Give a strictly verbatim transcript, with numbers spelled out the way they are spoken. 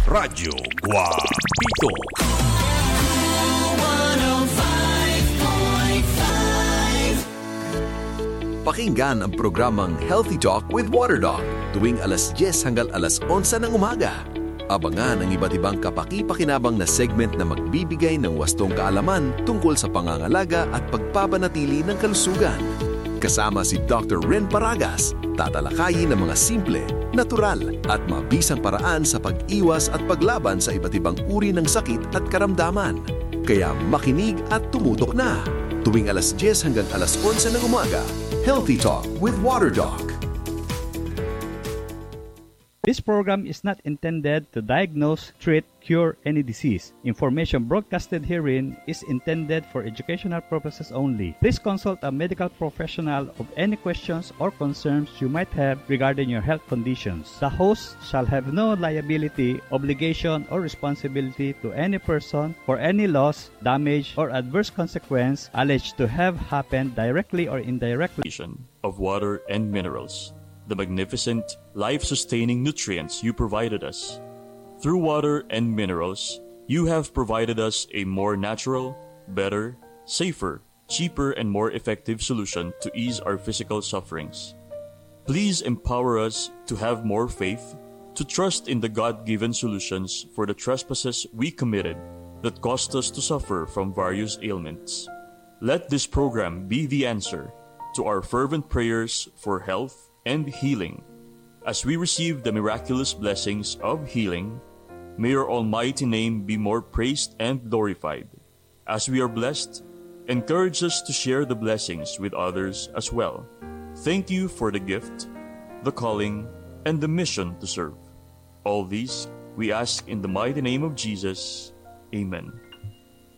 Radyo Guapito. Pakinggan ang programang Healthy Talk with Waterdoc tuwing alas diyes hanggang alas onse ng umaga. Abangan ang iba't ibang kapaki-pakinabang na segment na magbibigay ng wastong kaalaman tungkol sa pangangalaga at pagpapanatili ng kalusugan. Kasama si Doctor Ren Paragas, tatalakayin ng mga simple, natural at mabisang paraan sa pag-iwas at paglaban sa iba't ibang uri ng sakit at karamdaman. Kaya makinig at tumutok na. Tuwing alas diyes hanggang alas onse ng umaga, Healthy Talk with Waterdoc. This program is not intended to diagnose, treat, cure any disease. Information broadcasted herein is intended for educational purposes only. Please consult a medical professional of any questions or concerns you might have regarding your health conditions. The host shall have no liability, obligation, or responsibility to any person for any loss, damage, or adverse consequence alleged to have happened directly or indirectly of water and minerals, the magnificent, life-sustaining nutrients you provided us. Through water and minerals, you have provided us a more natural, better, safer, cheaper, and more effective solution to ease our physical sufferings. Please empower us to have more faith, to trust in the God-given solutions for the trespasses we committed that caused us to suffer from various ailments. Let this program be the answer to our fervent prayers for health and healing. As we receive the miraculous blessings of healing, may your almighty name be more praised and glorified. As we are blessed, encourage us to share the blessings with others as well. Thank you for the gift, the calling, and the mission to serve. All these we ask in the mighty name of Jesus. Amen.